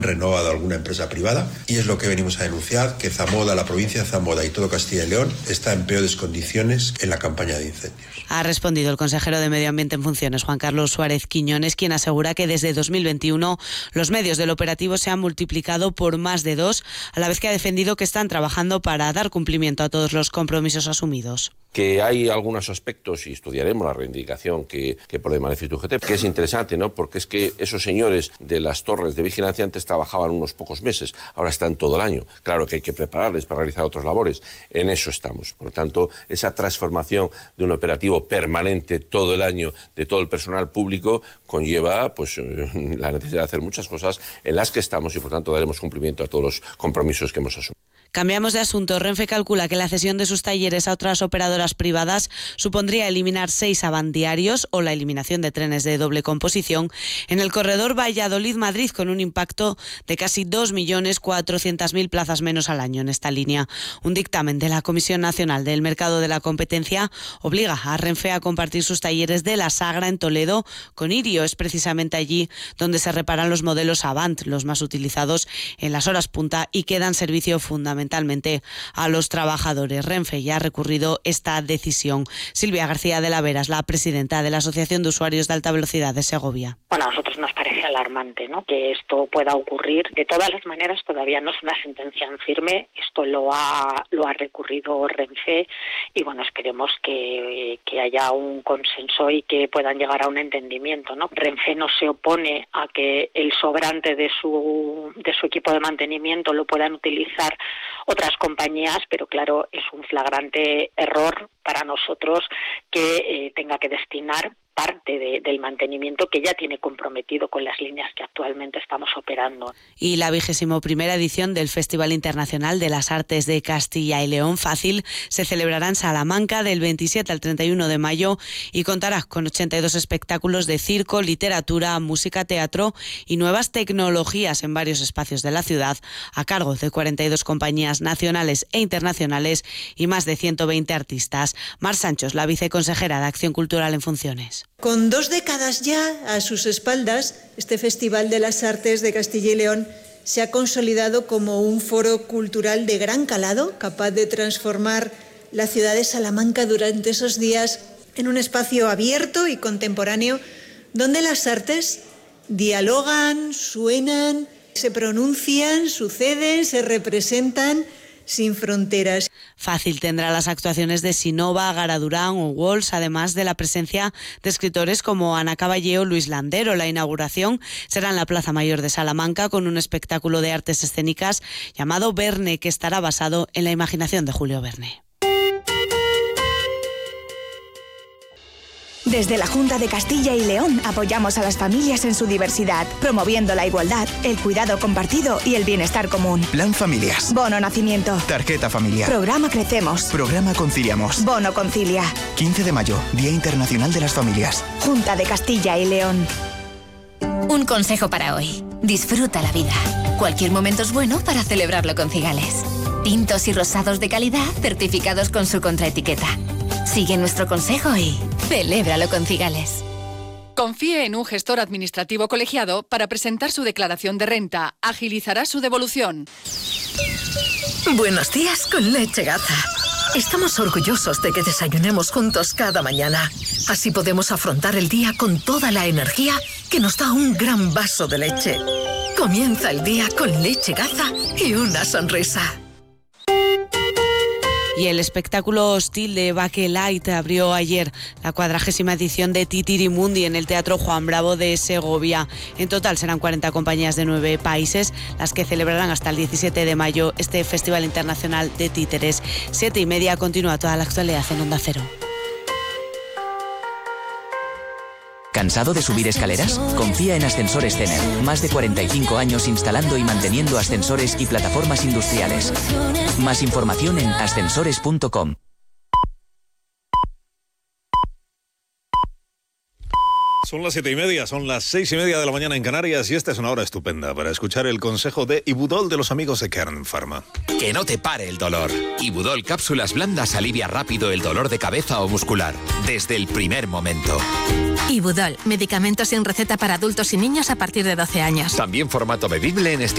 renovado a alguna empresa privada, y es lo que venimos a denunciar, que Zamora, la provincia de Zamora y todo Castilla y León está en peores condiciones en la campaña de incendios. Ha respondido el consejero de Medio Ambiente en funciones, Juan Carlos Suárez Quiñones, quien asegura que desde 2021 los medios del operativo se han multiplicado por más de 2, a la vez que ha defendido que están trabajando para dar cumplimiento a todos los compromisos asumidos. Que hay algunos aspectos, y estudiaremos la reivindicación que pone de manifiesto UGT, que es interesante, ¿no? Porque es que esos señores de las torres de vigilancia antes trabajaban unos pocos meses, ahora están todo el año. Claro que hay que prepararles para realizar otras labores, en eso estamos. Por lo tanto, esa transformación de un operativo permanente todo el año de todo el personal público conlleva pues la necesidad de hacer muchas cosas en las que estamos y por tanto daremos cumplimiento a todos los compromisos que hemos asumido. Cambiamos de asunto. Renfe calcula que la cesión de sus talleres a otras operadoras privadas supondría eliminar 6 Avant diarios o la eliminación de trenes de doble composición en el corredor Valladolid-Madrid, con un impacto de casi 2.400.000 plazas menos al año en esta línea. Un dictamen de la Comisión Nacional del Mercado de la Competencia obliga a Renfe a compartir sus talleres de La Sagra en Toledo con Irio. Es precisamente allí donde se reparan los modelos Avant, los más utilizados en las horas punta y que dan servicio fundamentalmente a los trabajadores. Renfe ya ha recurrido esta decisión. Silvia García de la Vera es la presidenta de la Asociación de Usuarios de Alta Velocidad de Segovia. Bueno, a nosotros nos parece alarmante, ¿no?, que esto pueda ocurrir. De todas las maneras, todavía no es una sentencia en firme. Esto lo ha recurrido Renfe y bueno, esperemos que haya un consenso y que puedan llegar a un entendimiento, ¿no? Renfe no se opone a que el sobrante de su equipo de mantenimiento lo puedan utilizar otras compañías, pero claro, es un flagrante error para nosotros que tenga que destinar parte del mantenimiento que ya tiene comprometido con las líneas que actualmente estamos operando. Y la 21ª edición del Festival Internacional de las Artes de Castilla y León, FACIL, se celebrará en Salamanca del 27 al 31 de mayo y contará con 82 espectáculos de circo, literatura, música, teatro y nuevas tecnologías en varios espacios de la ciudad, a cargo de 42 compañías nacionales e internacionales y más de 120 artistas. Mar Sanchos, la viceconsejera de Acción Cultural en funciones. Con 2 décadas ya a sus espaldas, este Festival de las Artes de Castilla y León se ha consolidado como un foro cultural de gran calado, capaz de transformar la ciudad de Salamanca durante esos días en un espacio abierto y contemporáneo donde las artes dialogan, suenan, se pronuncian, suceden, se representan sin fronteras. FACIL tendrá las actuaciones de Sinova, Gara Durán o Walls, además de la presencia de escritores como Ana Caballé o Luis Landero. La inauguración será en la Plaza Mayor de Salamanca con un espectáculo de artes escénicas llamado Verne, que estará basado en la imaginación de Julio Verne. Desde la Junta de Castilla y León apoyamos a las familias en su diversidad, promoviendo la igualdad, el cuidado compartido y el bienestar común. Plan Familias. Bono Nacimiento. Tarjeta familiar. Programa Crecemos. Programa Conciliamos. Bono Concilia. 15 de mayo, Día Internacional de las Familias. Junta de Castilla y León. Un consejo para hoy. Disfruta la vida. Cualquier momento es bueno para celebrarlo con Cigales. Tintos y rosados de calidad certificados con su contraetiqueta. Sigue nuestro consejo y celébralo con Cigales. Confíe en un gestor administrativo colegiado para presentar su declaración de renta. Agilizará su devolución. Buenos días con Leche Gaza. Estamos orgullosos de que desayunemos juntos cada mañana. Así podemos afrontar el día con toda la energía que nos da un gran vaso de leche. Comienza el día con Leche Gaza y una sonrisa. Y el espectáculo hostil de Bakelite abrió ayer la 40ª edición de Titirimundi en el Teatro Juan Bravo de Segovia. En total serán 40 compañías de 9 países las que celebrarán hasta el 17 de mayo este Festival Internacional de Títeres. 7:30 continúa toda la actualidad en Onda Cero. ¿Cansado de subir escaleras? Confía en Ascensores Cener. Más de 45 años instalando y manteniendo ascensores y plataformas industriales. Más información en ascensores.com. Son las 7:30, son las 6:30 de la mañana en Canarias y esta es una hora estupenda para escuchar el consejo de Ibudol de los amigos de Kern Pharma. Que no te pare el dolor. Ibudol Cápsulas Blandas alivia rápido el dolor de cabeza o muscular, desde el primer momento. Ibudol, medicamentos sin receta para adultos y niños a partir de 12 años. También formato bebible en estilo